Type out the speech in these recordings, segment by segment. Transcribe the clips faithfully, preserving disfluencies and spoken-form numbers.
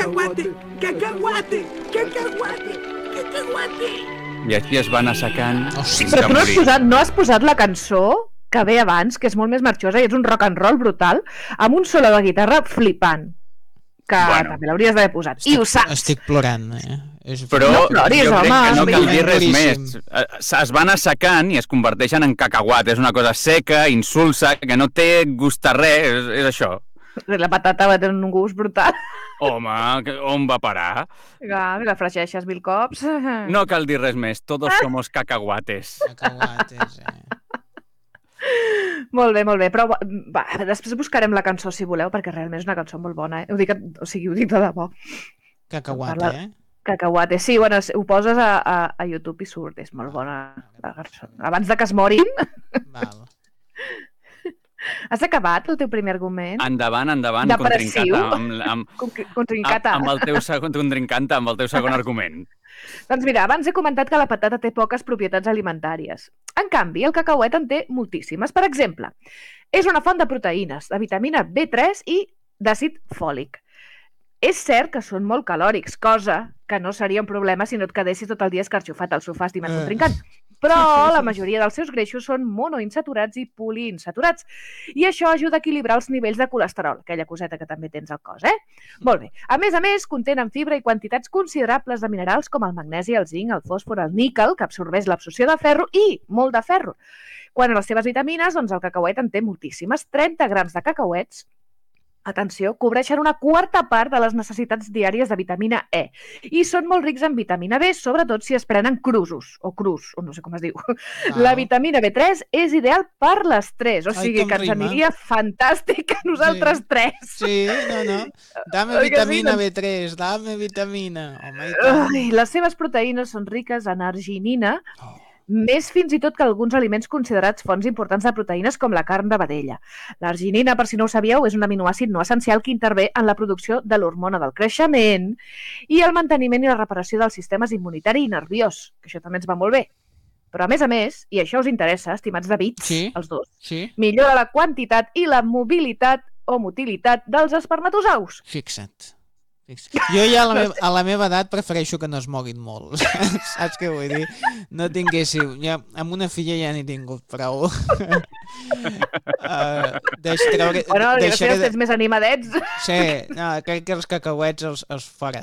cacahuate, cacahuate, cacahuate, cacahuate. I així es van assecant fins Però que tu no has, morir. posat, no has posat la cançó que ve abans, que és molt més marxosa i és un rock and roll brutal, amb un solo de guitarra flipant, que Bueno. també l'hauries d'haver posat. I ho saps. Estic plorant, eh? És... Però No ploris, jo crec home, que no cal dir res duríssim. més. Eh, Es van assecant i es converteixen en cacahuat. És una cosa seca, insulsa, que no té gust a res. És, és això. La patata va tenir un gust brutal. Home, que- on va parar? Que la fregeixes mil cops. No cal dir res més. Todos somos cacahuates. Cacahuates, eh? Molt bé, molt bé, però va, després buscarem la cançó si voleu, perquè realment és una cançó molt bona, eh? Ho dic, o sigui, ho dic de debò. Cacahuate, Parla- eh? Cacahuate, sí, bueno, ho poses a, a, a YouTube i surt, és molt bona la cançó. Abans de que es morin. Val. Has acabat el teu primer argument? Endavant, endavant, Depressiu. contrincata. Amb, amb, Com- amb, Contrincata. amb el teu segon contrincanta, amb el teu segon argument. Doncs mira, abans he comentat que la patata té poques propietats alimentàries. En canvi, el cacauet en té moltíssimes. Per exemple, és una font de proteïnes, de vitamina B tres i d'àcid fòlic. És cert que són molt calòrics, cosa que no seria un problema si no et quedessis tot el dia escarxofat al sofà estimat Eh. contrincant. Però la majoria dels seus greixos són monoinsaturats i poliinsaturats. I això ajuda a equilibrar els nivells de colesterol, aquella coseta que també tens al cos, eh? Molt bé. A més a més, contenen fibra i quantitats considerables de minerals com el magnesi, el zinc, el fòsfor, el níquel, que absorbeix l'absorció de ferro i molt de ferro. Quan a les seves vitamines, doncs el cacauet en té moltíssimes. trenta grams de cacauets, atenció, cobreixen una quarta part de les necessitats diàries de vitamina E. I són molt rics en vitamina B, sobretot si es prenen crusos, o crus, o no sé com es diu. La vitamina B tres és ideal per l'estrès, o Ai, sigui com que ens rima. aniria fantàstic a nosaltres Sí. tres. Sí, no, no. Dame Oi que sí? vitamina Doncs- B tres, dame vitamina. Home, i tant. Ai, les seves proteïnes són riques en arginina, Oh. més fins i tot que alguns aliments considerats fonts importants de proteïnes com la carn de vedella. L'arginina, per si no ho sabíeu, és un aminoàcid no essencial que intervé en la producció de l'hormona del creixement i el manteniment i la reparació dels sistemes immunitari i nerviós, que això també ens va molt bé. Però, a més a més, i això us interessa, estimats Davids, Sí. els dos, Sí? millora la quantitat i la mobilitat o motilitat dels espermatozous. Fixa't. Fixa't. Jo ja a la, meva, a la meva edat prefereixo que no es moguin molt. Saps què vull dir? No tinguéssiu... Ja, amb una filla ja n'he tingut prou. uh, deix, treure, Bueno, deixaré deixaré... de... tens més animadets. Sí, no, crec que els cacauets els, els fora.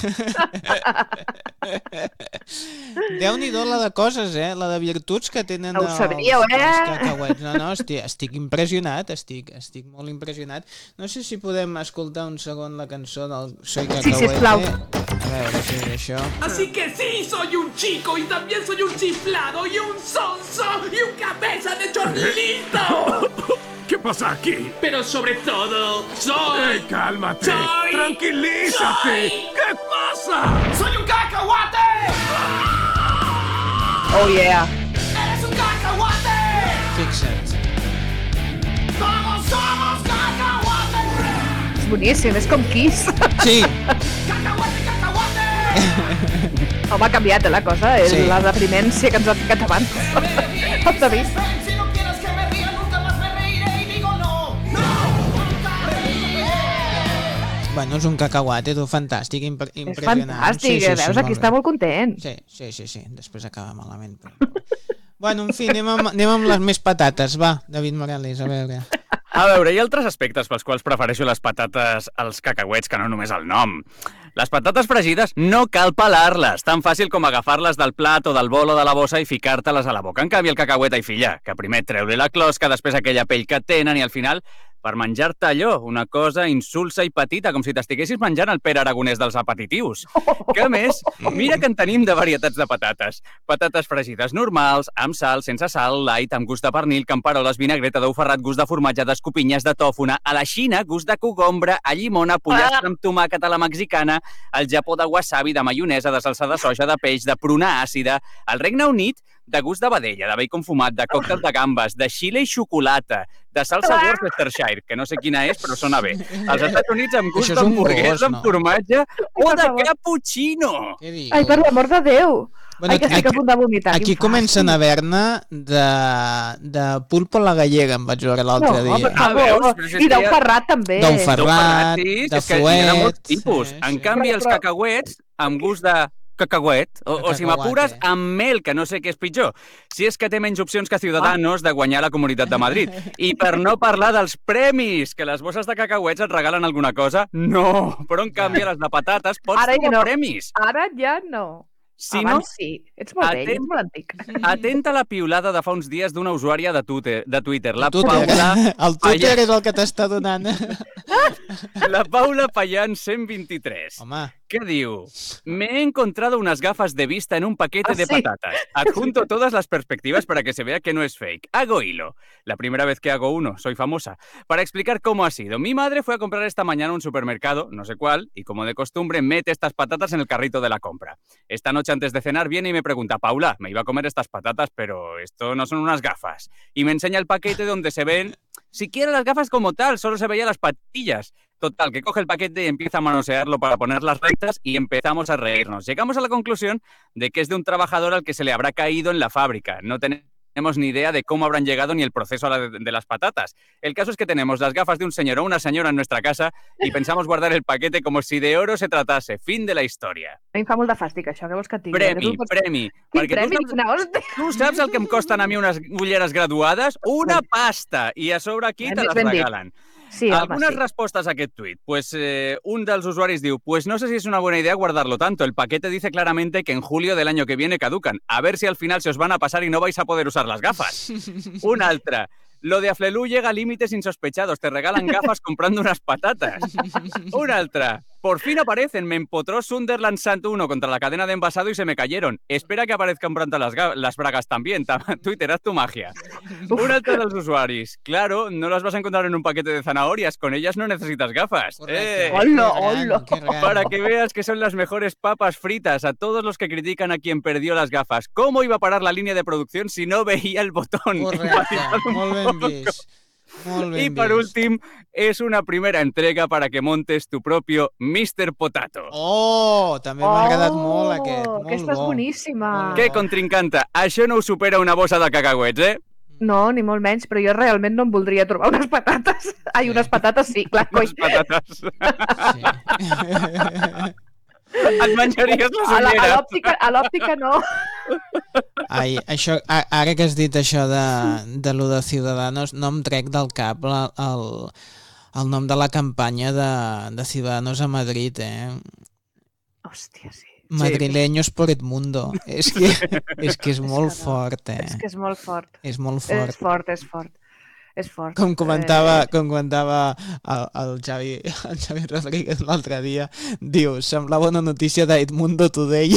Déu-n'hi-do la de coses, eh? La de virtuts que tenen No ho els, sabíeu, eh? els cacauets. No, no, estic, estic impressionat, estic, estic molt impressionat. No sé si podem escoltar un segon la cançó del Soy Cacahuete. sisplau. A veure si és això. Así que sí, soy un chico y también soy un chiflado y un sonso y un cabeza de chorlito. ¿Qué pasa aquí? Pero sobre todo, soy... ¡Eh, cálmate! Soy- ¡Tranquilízate! soy- ¿Qué pasa? ¡Soy un cacahuate! Oh, yeah. ¡Eres un cacahuate! Fixa't. ¡Todos somos cacahuates! És boníssim, és com Kiss. Sí, ¡Cacahuate, cacahuate! Home, ha canviat eh, la cosa, és Sí. la deprimència que ens ha ficat abans. El David. Si no quieres que me ría, nunca más me reiré y digo no. ¡No! ¡Nunca me reiré! bueno, és un cacauate, tu, fantàstic, impre És impressionant. fantàstic, eh? veus? Aquí molt està bé. molt content. Sí, sí, sí, sí. Després acaba malament. Però... bueno, en fi, anem amb, anem amb les més patates. Va, David Morales, a veure. A veure, hi ha altres aspectes pels quals prefereixo les patates als cacauets que no només el nom. Les patates fregides no cal pelar-les, tan fàcil com agafar-les del plat o del bol o de la bossa i ficar-te-les a la boca. En canvi, el cacauet, ai filla, que primer treure la closca, després aquella pell que tenen i al final per menjar-te allò, una cosa insulsa i petita, com si t'estiguessis menjant el Pere Aragonès dels apetitius. Que a més, mira que en tenim de varietats de patates. Patates fregides normals, amb sal, sense sal, light, amb gust de pernil, camperoles, vinagreta, d'ou ferrat, gust de formatge, d'escopinyes, de tòfona, a la Xina, gust de cogombre, a llimona, pollastre amb tomàquet a la mexicana, al Japó de wasabi, de maionesa, de salsa de soja, de peix, de pruna àcida, al Regne Unit, de gust de vedella, de bacon fumat, de còctel de gambes, de xile i xocolata, de salsa Worcestershire, que no sé quina és, però sona bé. Als Estats Units amb gust Això és un d'hamburguesa gos, amb no? formatge o per de favor. cappuccino. Què dius? Ai, per l'amor de Déu! Ai, que estic a punt de vomitar. Aquí comencen a haver-ne de, de pulpo a la gallega, em vaig veure l'altre No, dia. per favor. Ah, veus? Però si és I que d'ou ja- ferrat, també. D'ou D'ou ferrat, sí, de és que hi ha de molts fuet. tipus. Sí, En sí. canvi, Però- els però- cacauets amb gust de cacauet, o, De o si cacauate. m'apures, amb mel, que no sé què és pitjor. Si és que té menys opcions que Ciudadanos de guanyar la Comunitat de Madrid. I per no parlar dels premis, que les bosses de cacauets et regalen alguna cosa, no. Però en canvi, a les de patates pots Ara ja trobar no. premis. Ara ja no. Si no, Abans sí. Ets molt vell, atent- ets molt antic. atenta a la piulada de fa uns dies d'una usuària de Twitter, de Twitter la Twitter. Paula El Twitter és el que t'està donant. La Paula Payán cent vint-i-tres. Home, ¿Qué diu? Me he encontrado unas gafas de vista en un paquete Ah, de sí. patatas. Adjunto todas las perspectivas para que se vea que no es fake. Hago hilo. La primera vez que hago uno, soy famosa. Para explicar cómo ha sido. Mi madre fue a comprar esta mañana a un supermercado, no sé cuál, y como de costumbre mete estas patatas en el carrito de la compra. Esta noche antes de cenar viene y me pregunta, Paula, me iba a comer estas patatas, pero esto no son unas gafas. Y me enseña el paquete donde se ven, siquiera las gafas como tal, solo se veían las patillas. Total, que coge el paquete y empieza a manosearlo para ponerlas rectas y empezamos a reírnos. Llegamos a la conclusión de que es de un trabajador al que se le habrá caído en la fábrica. No tenemos ni idea de cómo habrán llegado ni el proceso de, de las patatas. El caso es que tenemos las gafas de un señor o una señora en nuestra casa y pensamos guardar el paquete como si de oro se tratase. Fin de la historia. A mi em fa molt de fàstic, això. Què vols que et digui? Premi, Que tu pots- premi. Quin Perquè premi? tu saps, Quina hòstia. tu saps el que em costen a mi unes ulleres graduades? Una pasta! I a sobre aquí te Ben- les ben dit. regalen. Sí, home, Algunas sí. respuestas a aquest tuit. Pues eh, un dels usuaris diu, pues no sé si es una buena idea guardarlo tanto. El paquete dice claramente que en julio del año que viene caducan. A ver si al final se os van a pasar y no vais a poder usar las gafas. Un altra. Lo de Aflelu llega a límites insospechados. Te regalan gafas comprando unas patatas. Un altra. Por fin aparecen. Me empotró Sunderland Sant uno contra la cadena de envasado y se me cayeron. Espera que aparezcan pronto las, ga- las bragas también. Ta- Twitter, haz tu magia. Un altre dels usuaris. Claro, no las vas a encontrar en un paquete de zanahorias. Con ellas no necesitas gafas. correcte. Eh, Hola, Que gran, hola. que gran. para que veas que son las mejores papas fritas. A todos los que critican a quien perdió las gafas. ¿Cómo iba a parar la línea de producción si no veía el botón? Correcte, molt ben vist. Molt ben Y por vist. último, es una primera entrega para que montes tu propio mister Potato. Oh, també m'ha agradat molt aquest. Oh, Molt aquesta és bo. boníssima. Molt Què, bo. contrincanta? Això no ho supera una bossa de cacauets, eh? No, ni molt menys, però jo realment no em voldria trobar unes patates. Ai, Sí. unes patates sí, clar, coi. Les patates. Sí. Et menjaries les A la- a ulleres. l'òptica a l'òptica no. Ai, això, a- ara que has dit això de, de lo de Ciudadanos, no em trec del cap la, el, el nom de la campanya de, de Ciudadanos a Madrid, eh? Hòstia, sí. Madrileños por Edmundo. És que és, que és molt que no. fort, eh? És que és molt fort. És molt És fort. fort, és fort. És fort. Com comentava, Eh, com comentava el, el, Xavi, el Xavi Rodríguez l'altre dia, diu, semblava una notícia d'Edmundo Today.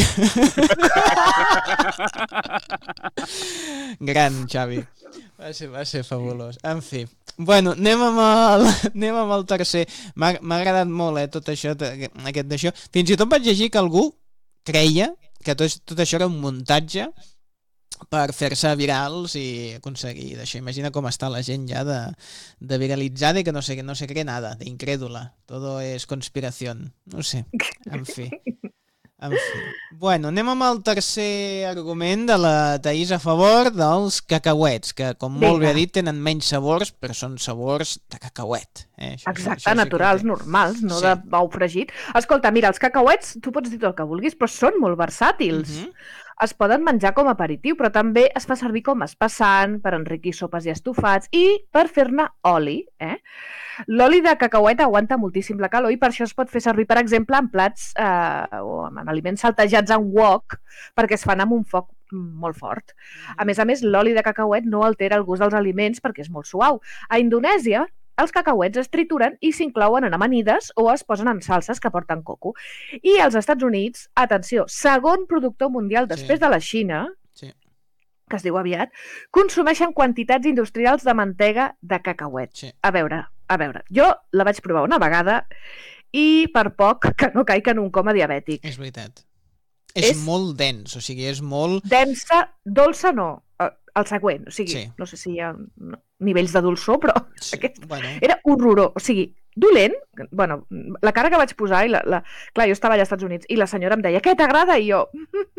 Gran, Xavi. Va ser, va ser fabulós. En fi. Bueno, anem amb el, anem amb el tercer. M'ha m'ha agradat molt, eh, tot això, t- aquest d'això. Fins i tot vaig llegir que algú creia que tot, tot això era un muntatge per fer-se virals i aconseguir d'això. Imagina com està la gent ja de, de viralitzada i que no se, no se cree nada, de incrédula. Todo es conspiración. No sé. En fi. En fi. Bueno, anem amb el tercer argument de la Thaís a favor dels cacauets, que, com molt bé Vinga. ha dit, tenen menys sabors, però són sabors de cacauet. Eh? Això, Exacte, això sí que ho naturals, té. normals, no Sí. de bou fregit. Escolta, mira, els cacauets, tu pots dir tot el que vulguis, però són molt versàtils. Mhm. Es poden menjar com a aperitiu, però també es fa servir com a espessant, per enriquir sopes i estofats i per fer-ne oli. Eh? L'oli de cacauet aguanta moltíssim la calor i per això es pot fer servir, per exemple, en plats eh, o en aliments saltejats en wok, perquè es fan amb un foc molt fort. A més a més, l'oli de cacauet no altera el gust dels aliments perquè és molt suau. A Indonèsia, els cacauets es trituren i s'inclouen en amanides o es posen en salses que porten coco. I als Estats Units, atenció, segon productor mundial després Sí. de la Xina, Sí. que es diu aviat, consumeixen quantitats industrials de mantega de cacauet. Sí. A veure, a veure, jo la vaig provar una vegada i per poc que no caic en un coma diabètic. És veritat. És, És- molt dens, o sigui, és molt... Densa, dolça no, eh, el següent, o sigui, Sí. no sé si hi ha no, nivells de dolçor, però Sí, aquest bueno, era horrorós, o sigui, dolent, bueno, la cara que vaig posar, i la, la... clar, jo estava allà als Estats Units, i la senyora em deia, què t'agrada? I jo,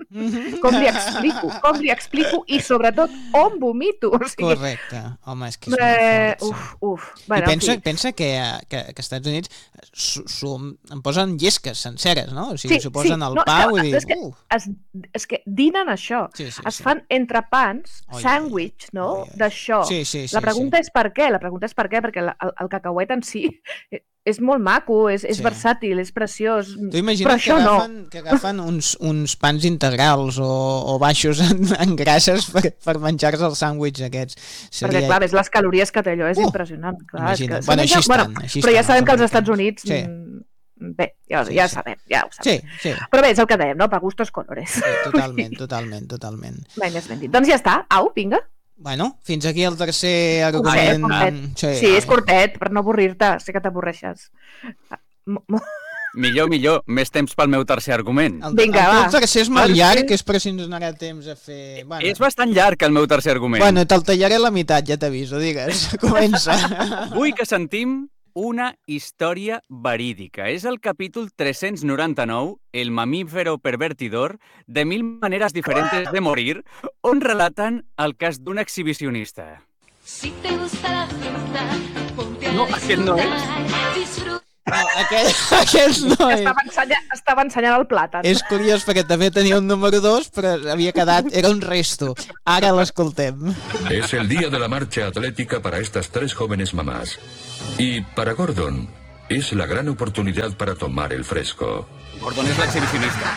Com li explico? Com li explico? I sobretot, on vomito? O sigui, Correcte. Home, és que és eh, molt fort. uf, uf. I Bueno, en pensa, fi. pensa que, que, que als Estats Units s'ho em posen llesques senceres, no? O sigui, s'ho posen al no, pa, no, vull dir... és que, Uh, es, és que dinen això. sí, sí, Es sí. fan entrepans, Oi, sàndwich, no? oi, oi. D'això. Sí, sí, sí, La pregunta és per què? La pregunta és per què? Perquè el, el, el cacauet en si és molt maco, és, és Sí. versàtil, és preciós. Tu imagina't Però que això no. agafen, que agafen uns, uns pans integrals o, o baixos en, en grasses per, per menjar-se els sàndwichs aquests. Perquè, clar, ves les calories que té allò, és Uh, impressionant. Clar, és imagina't. que Bueno, se menja- així estan, així però ja estan sabem els que als Estats americans. Units... Sí. mm, Bé, ja, Sí, ja sí. sabem, ja ho Sí, sabem. sí, Però bé, és el que dèiem, no? Pa gustos colores. sí, totalment, totalment, totalment. Mai més ben dit. Doncs ja està. Au, vinga. Bueno, fins aquí el tercer Curtet, argument. curtet. Sí, és curtet, per no avorrir-te. Sé que t'avorreixes. Mo- mo- Millor, millor, més temps pel meu tercer argument. El, Vinga, el va. teu tercer és molt Perquè- llarg, és per si ens donarà temps a fer... Bueno, És bastant llarg el meu tercer argument. bueno te'l tallaré a la meitat, ja t'aviso, digues. Comença. Vull que sentim una història verídica. És el capítol tres-cents noranta-nou, El mamífero pervertidor, de mil maneres diferentes de morir, on relaten el cas d'un exhibicionista. Si te gusta la fruta, ponte a No, aquest no és. disfrutar, disfruta. No, aquest, aquest no és. Estava ensenyant, estava ensenyant el plàtan. És curiós perquè també tenia un número dos, però havia quedat... Era un resto. Ara l'escoltem. Es el día de la marcha atlética para estas tres jóvenes mamás. Y para Gordon, es la gran oportunidad para tomar el fresco. Gordon és l'exhibicionista.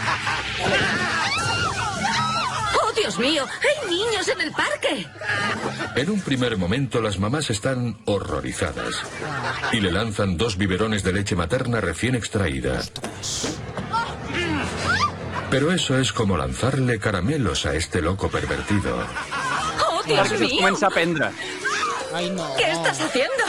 ¡Oh, Dios mío! ¡Hay niños en el parque! En un primer momento las mamás están horrorizadas y le lanzan dos biberones de leche materna recién extraída. Pero eso es como lanzarle caramelos a este loco pervertido. ¡Oh, Dios Perquè se'ls mío! comença a prendre. Ai, no. ¿Qué estás haciendo?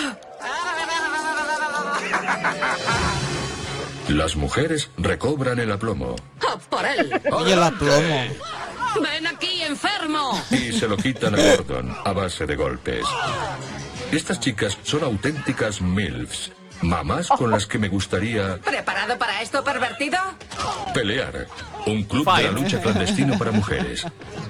Las mujeres recobran el aplomo ¡Oh, por él! Oye, la plomo. ¡Ven aquí, enfermo! y se lo quitan a Gordon a base de golpes. Estas chicas son auténticas MILFs, mamás con las que me gustaría ¿Preparado para esto, pervertido? pelear. Un club de la lucha clandestino para mujeres.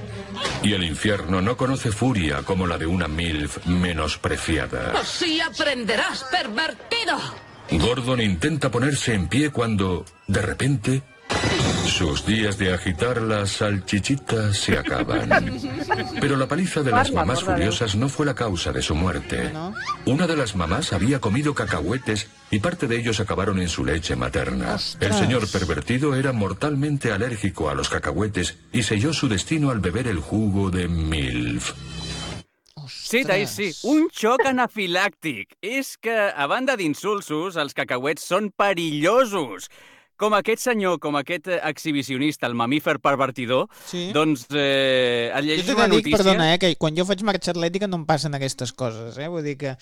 Y el infierno no conoce furia como la de una MILF menospreciada. Así aprenderás, pervertido. Gordon intenta ponerse en pie cuando, de repente, sus días de agitar la salchichita se acaban. Pero la paliza de las mamás furiosas no fue la causa de su muerte. Una de las mamás había comido cacahuetes y parte de ellos acabaron en su leche materna. El señor pervertido era mortalmente alérgico a los cacahuetes y selló su destino al beber el jugo de MILF. Sí, Taís, sí. Un xoc anafilàctic. És que, a banda d'insulsos, els cacauets són perillosos. Com aquest senyor, com aquest eh, exhibicionista, el mamífer pervertidor, Sí. doncs eh, et Jo llegeix t'he una de dir, notícia... perdona, eh, que quan jo faig marxa atlètica no em passen aquestes coses, eh? Vull dir que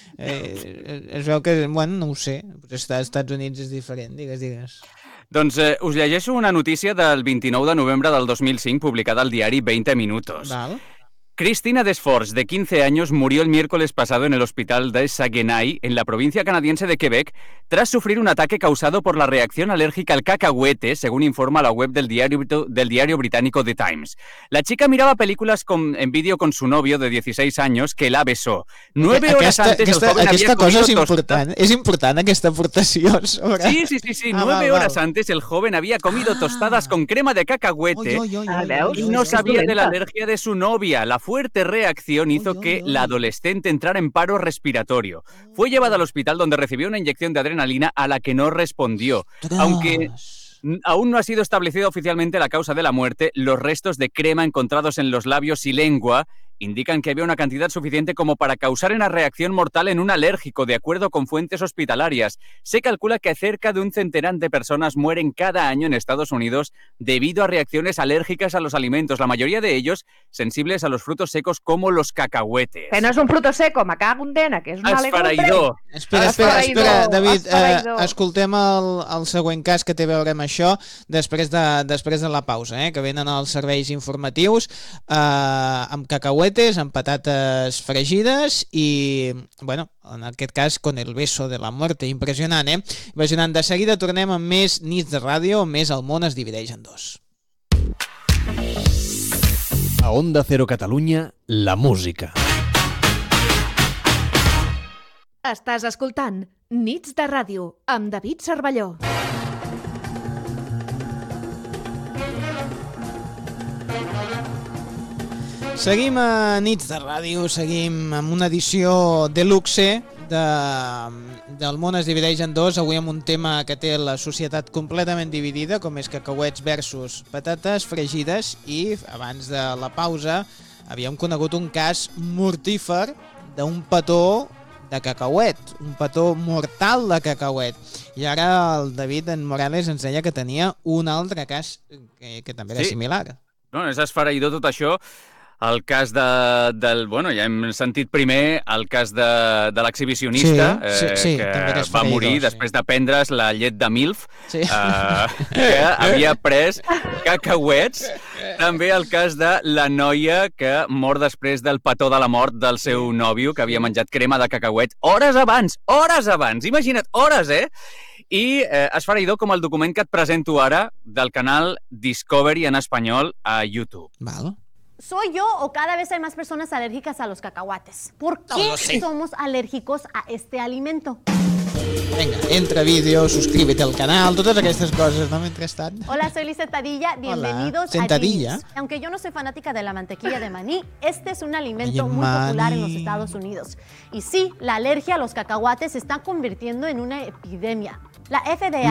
eh, es veu que, bueno, no ho sé, estar als Estats Units és diferent, digues, digues. Doncs eh, us llegeixo una notícia del vint-i-nou de novembre del dos mil cinc, publicada al diari veinte minutos. Val? Cristina Desforges, de quince años, murió el miércoles pasado en el hospital de Saguenay, en la provincia canadiense de Quebec, tras sufrir un ataque causado por la reacción alérgica al cacahuete, según informa la web del diario, del diario británico The Times. La chica miraba películas con, en vídeo con su novio de dieciséis años, que la besó. Nueve horas aquesta, antes aquesta, el joven aquesta había cosa és comido tosta- important. És important aquesta aportació sobre... Sí, sí, sí, sí. Ah, Nueve val, horas val. antes el joven había comido Ah. tostadas con crema de cacahuete Oi, oi, oi, Ah, oi, veus? oi, y oi, no oi. sabía de la dolenta. alergia de su novia. La fuerte reacción hizo Uy, que uy, uy. la adolescente entrara en paro respiratorio. Fue llevada al hospital donde recibió una inyección de adrenalina a la que no respondió. Aunque n- aún no ha sido establecida oficialmente la causa de la muerte, los restos de crema encontrados en los labios y lengua indican que había una cantidad suficiente como para causar una reacción mortal en un alérgico, de acuerdo con fuentes hospitalarias. Se calcula que cerca de un centenar de personas mueren cada año en Estados Unidos debido a reacciones alérgicas a los alimentos, la mayoría de ellos sensibles a los frutos secos como los cacahuetes. Que no és un fruto seco, me cago en dena, que és una legumbre. Esfereïdor. Espera, espera, espera, Esfereïdor, David, eh, esfereïdor. escoltem el, el següent cas que té a veure amb això després de, després de la pausa, eh, que venen els serveis informatius eh, amb cacahuetes, amb patates fregides i, bueno, en aquest cas, con el beso de la muerte. Impressionant, eh? Impressionant. De seguida tornem amb més nits de ràdio, on més el món es divideix en dos. A Onda Cero Catalunya, la música. Estàs escoltant Nits de Ràdio amb David Cervelló. Seguim a Nits de Ràdio, seguim amb una edició deluxe de, del món es divideix en dos, avui amb un tema que té la societat completament dividida, com és cacauets versus patates fregides, i abans de la pausa havíem conegut un cas mortífer d'un petó de cacauet, un petó mortal de cacauet. I ara el David en Morales ens deia que tenia un altre cas que, que també era Sí. similar. No, és esfereïdor tot això. El cas de, del... Bueno, ja hem sentit primer el cas de, de l'exhibicionista, Sí, sí, sí, eh, també era que va esfereïdor, morir sí. després de prendre's la llet de MILF, Sí. eh, que havia pres cacauets. També el cas de la noia que mor després del petó de la mort del seu nòvio, que havia menjat crema de cacauets hores abans, hores abans, imagina't, hores, eh? I eh, esfereïdor com el document que et presento ara del canal Discovery en espanyol a YouTube. Val. ¿Soy yo o cada vez hay más personas alérgicas a los cacahuates? ¿Por No qué lo sé. somos alérgicos a este alimento? Venga, entra vídeo, suscríbete al canal, totes aquestes coses, no? Mentrestant. Hola, soy Liz Sentadilla, bienvenidos Sentadilla. a Jeans. Aunque yo no soy fanática de la mantequilla de maní, este es un alimento Ay, muy popular en los maní. Estados Unidos. Y sí, la alergia a los cacahuates se está convirtiendo en una epidemia. La F D A